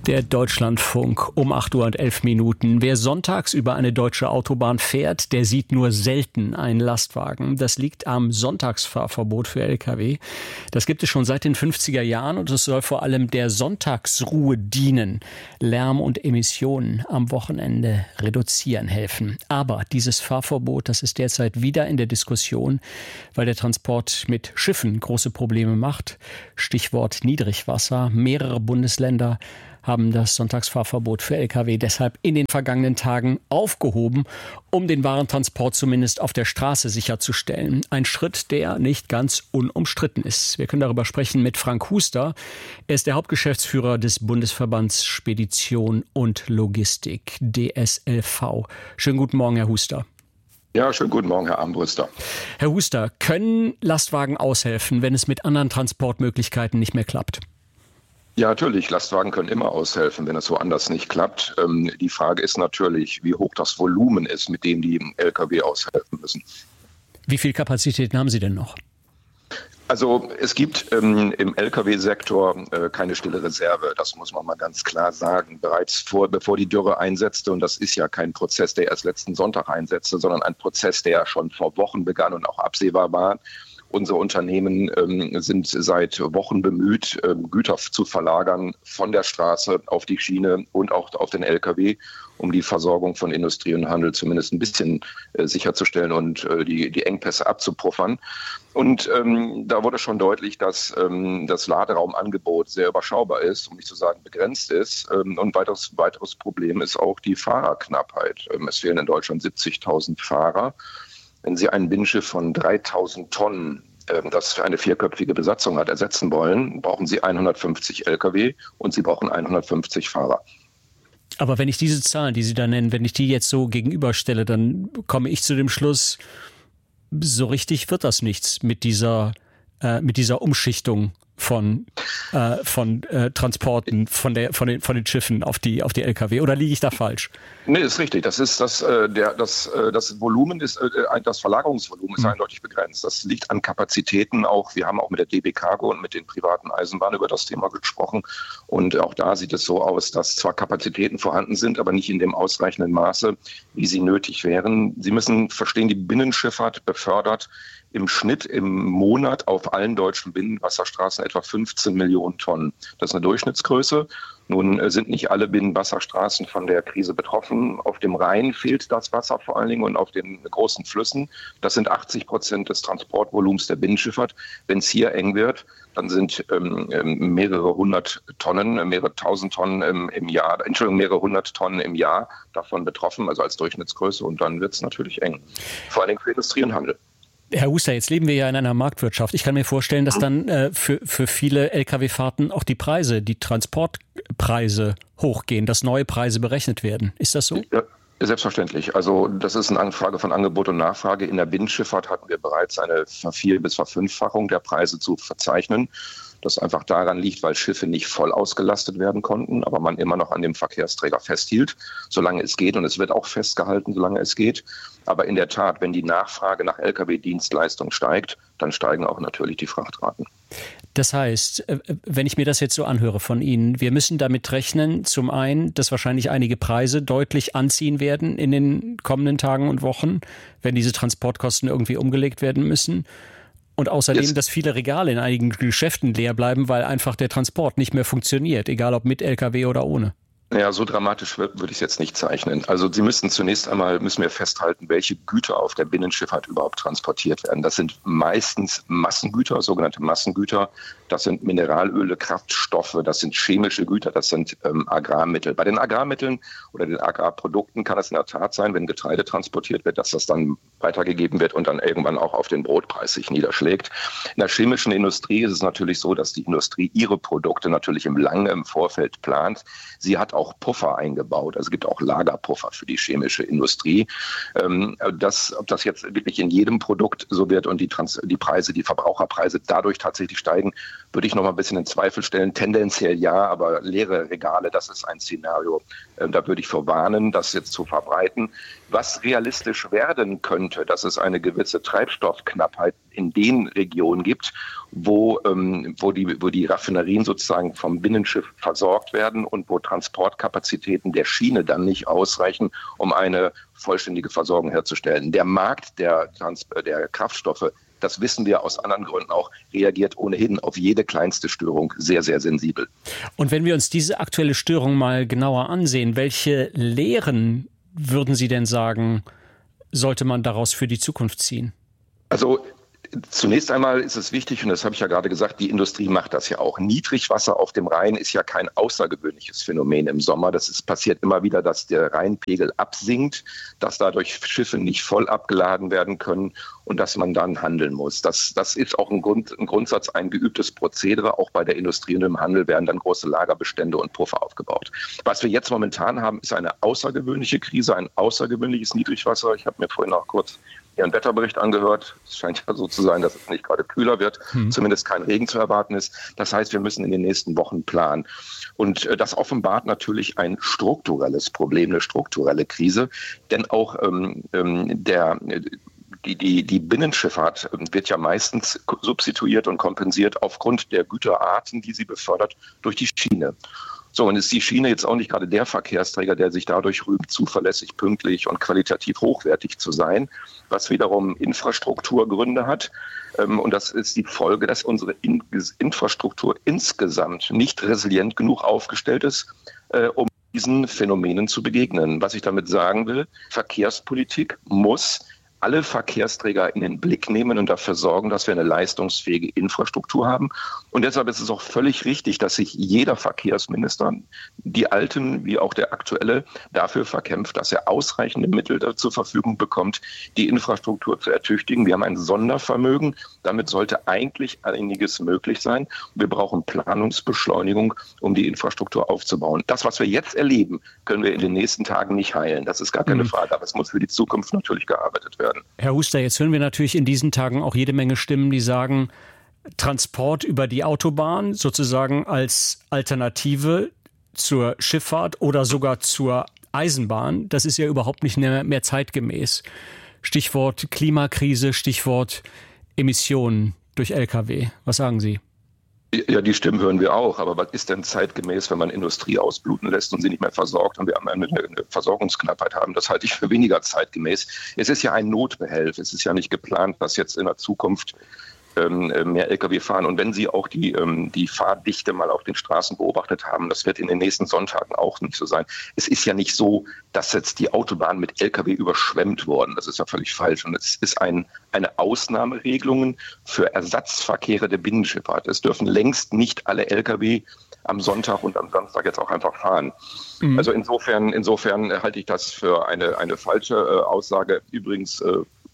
Der Deutschlandfunk um 8:11 Uhr. Wer sonntags über eine deutsche Autobahn fährt, der sieht nur selten einen Lastwagen. Das liegt am Sonntagsfahrverbot für Lkw. Das gibt es schon seit den 50er Jahren und es soll vor allem der Sonntagsruhe dienen. Lärm und Emissionen am Wochenende reduzieren helfen. Aber dieses Fahrverbot, das ist derzeit wieder in der Diskussion, weil der Transport mit Schiffen große Probleme macht. Stichwort Niedrigwasser. Mehrere Bundesländer haben das Sonntagsfahrverbot für Lkw deshalb in den vergangenen Tagen aufgehoben, um den Warentransport zumindest auf der Straße sicherzustellen. Ein Schritt, der nicht ganz unumstritten ist. Wir können darüber sprechen mit Frank Huster. Er ist der Hauptgeschäftsführer des Bundesverbands Spedition und Logistik, DSLV. Schönen guten Morgen, Herr Huster. Ja, schönen guten Morgen, Herr Armbruster. Herr Huster, können Lastwagen aushelfen, wenn es mit anderen Transportmöglichkeiten nicht mehr klappt? Ja, natürlich. Lastwagen können immer aushelfen, wenn es woanders nicht klappt. Die Frage ist natürlich, wie hoch das Volumen ist, mit dem die Lkw aushelfen müssen. Wie viel Kapazitäten haben Sie denn noch? Also es gibt im Lkw-Sektor keine stille Reserve, das muss man mal ganz klar sagen. Bereits bevor die Dürre einsetzte, und das ist ja kein Prozess, der erst letzten Sonntag einsetzte, sondern ein Prozess, der schon vor Wochen begann und auch absehbar war. Unsere Unternehmen sind seit Wochen bemüht, Güter zu verlagern von der Straße auf die Schiene und auch auf den Lkw, um die Versorgung von Industrie und Handel zumindest ein bisschen sicherzustellen und die Engpässe abzupuffern. Und da wurde schon deutlich, dass das Laderaumangebot sehr überschaubar ist, um nicht zu sagen begrenzt ist. Und weiteres Problem ist auch die Fahrerknappheit. Es fehlen in Deutschland 70.000 Fahrer. Wenn Sie ein Binnenschiff von 3.000 Tonnen, das für eine vierköpfige Besatzung hat, ersetzen wollen, brauchen Sie 150 Lkw und Sie brauchen 150 Fahrer. Aber wenn ich diese Zahlen, die Sie da nennen, wenn ich die jetzt so gegenüberstelle, dann komme ich zu dem Schluss, so richtig wird das nichts mit dieser Umschichtung von Transporten von den Schiffen auf die Lkw, oder liege ich da falsch? Nee, ist richtig. Das Volumen ist, das Verlagerungsvolumen ist eindeutig begrenzt. Das liegt an Kapazitäten auch. Wir haben auch mit der DB Cargo und mit den privaten Eisenbahnen über das Thema gesprochen. Und auch da sieht es so aus, dass zwar Kapazitäten vorhanden sind, aber nicht in dem ausreichenden Maße, wie sie nötig wären. Sie müssen verstehen, die Binnenschifffahrt befördert im Schnitt im Monat auf allen deutschen Binnenwasserstraßen etwa 15 Millionen Tonnen. Das ist eine Durchschnittsgröße. Nun sind nicht alle Binnenwasserstraßen von der Krise betroffen. Auf dem Rhein fehlt das Wasser vor allen Dingen und auf den großen Flüssen. Das sind 80% des Transportvolumens der Binnenschifffahrt. Wenn es hier eng wird, dann sind mehrere hundert Tonnen im Jahr davon betroffen, also als Durchschnittsgröße. Und dann wird es natürlich eng. Vor allen Dingen für Industrie und Handel. Herr Huster, jetzt leben wir ja in einer Marktwirtschaft. Ich kann mir vorstellen, dass dann für viele Lkw-Fahrten auch die Transportpreise hochgehen, dass neue Preise berechnet werden. Ist das so? Ja, selbstverständlich. Also das ist eine Frage von Angebot und Nachfrage. In der Binnenschifffahrt hatten wir bereits eine bis Verfünffachung der Preise zu verzeichnen. Das einfach daran liegt, weil Schiffe nicht voll ausgelastet werden konnten, aber man immer noch an dem Verkehrsträger festhielt, solange es geht. Und es wird auch festgehalten, solange es geht. Aber in der Tat, wenn die Nachfrage nach Lkw-Dienstleistung steigt, dann steigen auch natürlich die Frachtraten. Das heißt, wenn ich mir das jetzt so anhöre von Ihnen, wir müssen damit rechnen, zum einen, dass wahrscheinlich einige Preise deutlich anziehen werden in den kommenden Tagen und Wochen, wenn diese Transportkosten irgendwie umgelegt werden müssen. Und außerdem, dass viele Regale in einigen Geschäften leer bleiben, weil einfach der Transport nicht mehr funktioniert, egal ob mit Lkw oder ohne. Ja, so dramatisch würde ich es jetzt nicht zeichnen. Also müssen wir festhalten, welche Güter auf der Binnenschifffahrt überhaupt transportiert werden. Das sind meistens Massengüter, sogenannte Massengüter. Das sind Mineralöle, Kraftstoffe, das sind chemische Güter, das sind Agrarmittel. Bei den Agrarmitteln oder den Agrarprodukten kann es in der Tat sein, wenn Getreide transportiert wird, dass das dann weitergegeben wird und dann irgendwann auch auf den Brotpreis sich niederschlägt. In der chemischen Industrie ist es natürlich so, dass die Industrie ihre Produkte natürlich im Vorfeld plant. Sie hat auch Puffer eingebaut, also es gibt auch Lagerpuffer für die chemische Industrie. Ob das jetzt wirklich in jedem Produkt so wird und die Preise, die Verbraucherpreise dadurch tatsächlich steigen, würde ich noch mal ein bisschen in Zweifel stellen. Tendenziell ja, aber leere Regale, das ist ein Szenario. Da würde ich vor warnen, das jetzt zu verbreiten. Was realistisch werden könnte, könnte, dass es eine gewisse Treibstoffknappheit in den Regionen gibt, wo die Raffinerien sozusagen vom Binnenschiff versorgt werden und wo Transportkapazitäten der Schiene dann nicht ausreichen, um eine vollständige Versorgung herzustellen. Der Markt der Kraftstoffe, das wissen wir aus anderen Gründen auch, reagiert ohnehin auf jede kleinste Störung sehr, sehr sensibel. Und wenn wir uns diese aktuelle Störung mal genauer ansehen, welche Lehren würden Sie denn sagen, sollte man daraus für die Zukunft ziehen? Also zunächst einmal ist es wichtig, und das habe ich ja gerade gesagt, die Industrie macht das ja auch. Niedrigwasser auf dem Rhein ist ja kein außergewöhnliches Phänomen im Sommer. Passiert immer wieder, dass der Rheinpegel absinkt, dass dadurch Schiffe nicht voll abgeladen werden können und dass man dann handeln muss. Das ist auch ein Grundsatz, ein geübtes Prozedere. Auch bei der Industrie und im Handel werden dann große Lagerbestände und Puffer aufgebaut. Was wir jetzt momentan haben, ist eine außergewöhnliche Krise, ein außergewöhnliches Niedrigwasser. Ich habe mir vorhin auch kurz Ihren Wetterbericht angehört. Es scheint ja so zu sein, dass es nicht gerade kühler wird, zumindest kein Regen zu erwarten ist. Das heißt, wir müssen in den nächsten Wochen planen. Und das offenbart natürlich ein strukturelles Problem, eine strukturelle Krise. Denn auch die Binnenschifffahrt wird ja meistens substituiert und kompensiert aufgrund der Güterarten, die sie befördert, durch die Schiene. So, und ist die Schiene jetzt auch nicht gerade der Verkehrsträger, der sich dadurch rühmt, zuverlässig, pünktlich und qualitativ hochwertig zu sein, was wiederum Infrastrukturgründe hat. Und das ist die Folge, dass unsere Infrastruktur insgesamt nicht resilient genug aufgestellt ist, um diesen Phänomenen zu begegnen. Was ich damit sagen will, Verkehrspolitik muss alle Verkehrsträger in den Blick nehmen und dafür sorgen, dass wir eine leistungsfähige Infrastruktur haben. Und deshalb ist es auch völlig richtig, dass sich jeder Verkehrsminister, die alten wie auch der aktuelle, dafür verkämpft, dass er ausreichende Mittel zur Verfügung bekommt, die Infrastruktur zu ertüchtigen. Wir haben ein Sondervermögen. Damit sollte eigentlich einiges möglich sein. Wir brauchen Planungsbeschleunigung, um die Infrastruktur aufzubauen. Das, was wir jetzt erleben, können wir in den nächsten Tagen nicht heilen. Das ist gar keine Frage. Aber es muss für die Zukunft natürlich gearbeitet werden. Herr Huster, jetzt hören wir natürlich in diesen Tagen auch jede Menge Stimmen, die sagen, Transport über die Autobahn sozusagen als Alternative zur Schifffahrt oder sogar zur Eisenbahn, das ist ja überhaupt nicht mehr zeitgemäß. Stichwort Klimakrise, Stichwort Emissionen durch Lkw. Was sagen Sie? Ja, die Stimmen hören wir auch. Aber was ist denn zeitgemäß, wenn man Industrie ausbluten lässt und sie nicht mehr versorgt und wir am Ende eine Versorgungsknappheit haben? Das halte ich für weniger zeitgemäß. Es ist ja ein Notbehelf. Es ist ja nicht geplant, dass jetzt in der Zukunft mehr Lkw fahren. Und wenn Sie auch die Fahrdichte mal auf den Straßen beobachtet haben, das wird in den nächsten Sonntagen auch nicht so sein. Es ist ja nicht so, dass jetzt die Autobahnen mit Lkw überschwemmt wurden. Das ist ja völlig falsch. Und es ist eine Ausnahmeregelung für Ersatzverkehre der Binnenschifffahrt. Es dürfen längst nicht alle Lkw am Sonntag und am Samstag jetzt auch einfach fahren. Also insofern halte ich das für eine falsche Aussage. Übrigens,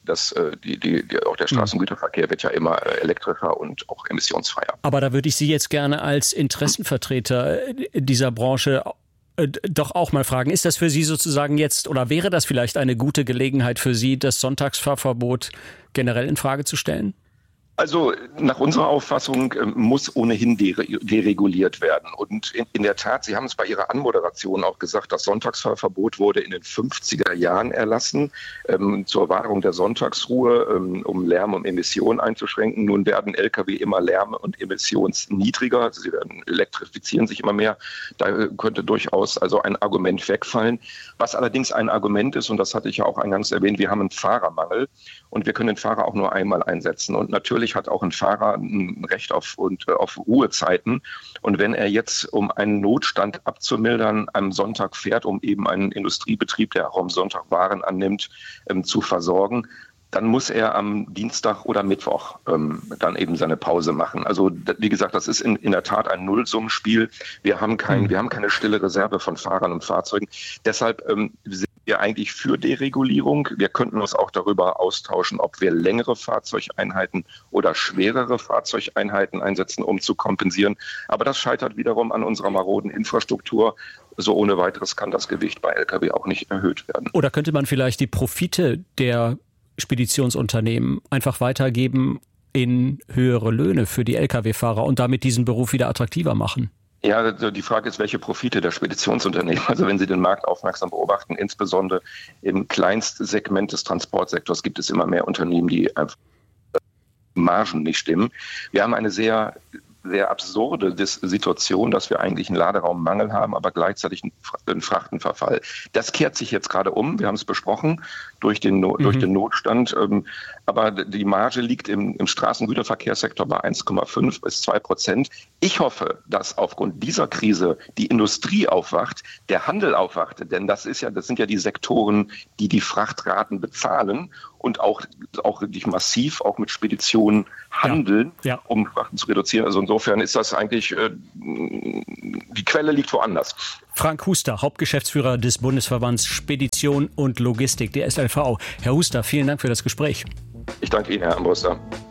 auch der Straßengüterverkehr wird ja immer elektrischer und auch emissionsfreier. Aber da würde ich Sie jetzt gerne als Interessenvertreter dieser Branche doch auch mal fragen, ist das für Sie sozusagen jetzt oder wäre das vielleicht eine gute Gelegenheit für Sie, das Sonntagsfahrverbot generell in Frage zu stellen? Also nach unserer Auffassung muss ohnehin dereguliert werden. Und in der Tat, Sie haben es bei Ihrer Anmoderation auch gesagt, das Sonntagsfahrverbot wurde in den 50er Jahren erlassen zur Wahrung der Sonntagsruhe, um Lärm und Emissionen einzuschränken. Nun werden Lkw immer lärm- und emissionsniedriger, also sie elektrifizieren sich immer mehr. Da könnte durchaus also ein Argument wegfallen. Was allerdings ein Argument ist, und das hatte ich ja auch eingangs erwähnt, wir haben einen Fahrermangel und wir können den Fahrer auch nur einmal einsetzen. Und natürlich hat auch ein Fahrer ein Recht auf Ruhezeiten. Und wenn er jetzt, um einen Notstand abzumildern, am Sonntag fährt, um eben einen Industriebetrieb, der auch am Sonntag Waren annimmt, zu versorgen, dann muss er am Dienstag oder Mittwoch dann eben seine Pause machen. Also wie gesagt, das ist in der Tat ein Nullsummenspiel. Wir haben keine stille Reserve von Fahrern und Fahrzeugen. Deshalb sind wir eigentlich für Deregulierung. Wir könnten uns auch darüber austauschen, ob wir längere Fahrzeugeinheiten oder schwerere Fahrzeugeinheiten einsetzen, um zu kompensieren. Aber das scheitert wiederum an unserer maroden Infrastruktur. So ohne weiteres kann das Gewicht bei Lkw auch nicht erhöht werden. Oder könnte man vielleicht die Profite der Speditionsunternehmen einfach weitergeben in höhere Löhne für die Lkw-Fahrer und damit diesen Beruf wieder attraktiver machen? Ja, also die Frage ist, welche Profite der Speditionsunternehmen. Also wenn Sie den Markt aufmerksam beobachten, insbesondere im Kleinstsegment des Transportsektors gibt es immer mehr Unternehmen, die einfach Margen nicht stimmen. Wir haben eine sehr absurde Situation, dass wir eigentlich einen Laderaummangel haben, aber gleichzeitig einen Frachtenverfall. Das kehrt sich jetzt gerade um. Wir haben es besprochen durch den Notstand. Aber die Marge liegt im Straßengüterverkehrssektor bei 1,5 bis 2%. Ich hoffe, dass aufgrund dieser Krise die Industrie aufwacht, der Handel aufwacht, denn das sind ja die Sektoren, die die Frachtraten bezahlen und auch wirklich massiv auch mit Speditionen handeln, um Frachten zu reduzieren. Also insofern ist das eigentlich, die Quelle liegt woanders. Frank Huster, Hauptgeschäftsführer des Bundesverbands Spedition und Logistik, der SLV. Herr Huster, vielen Dank für das Gespräch. Ich danke Ihnen, Herr Armbruster.